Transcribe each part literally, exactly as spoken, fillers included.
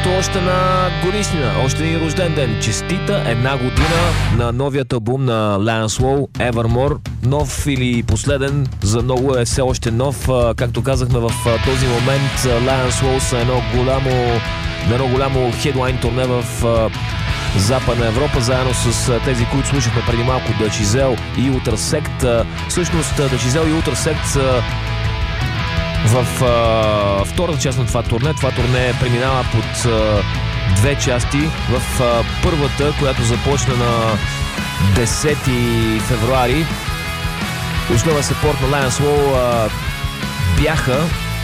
Ето още една годишнина, още един рожден ден. Честита една година на новият албум на Lanslow, Evermore. Нов или последен, за много е все още нов. Както казахме, в този момент Lanslow са едно голямо, едно голямо хедлайн турне в Западна Европа, заедно с тези, които слушахме преди малко, Да Чизел и Ultrasect. Всъщност Да Чизел и Ultrasect са в а, втората част на това турне. Това турне преминава под а, две части. В а, първата, която започна на десети февруари, основен съпорт на Lanslow а, бяха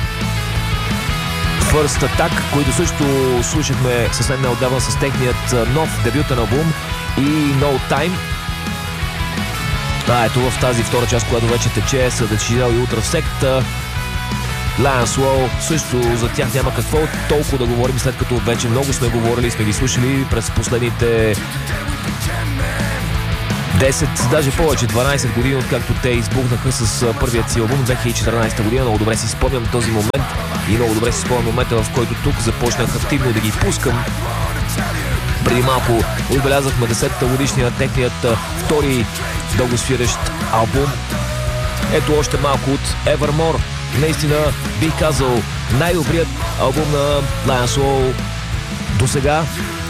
First Attack, които също слушахме съвсем неотдавна с техният нов дебютен албум, и No Time. А, ето в тази втора част, която вече тече, са Да Чизел и Ultrasect. Lanslow също, за тях няма какво толкова да говорим, след като вече много сме говорили, сме ги слушали през последните десет, даже повече, дванайсет години, откакто те избухнаха с първият си албум две хиляди и четиринайсета година. Много добре си спомням този момент и много добре си спомням момента, в който тук започнах активно да ги пускам. Преди малко отбелязахме десетата годишния на техният втори дългосвирещ албум. Ето още малко от Evermore. Наистина бих казал най-добрият албум на Lanslow до сега.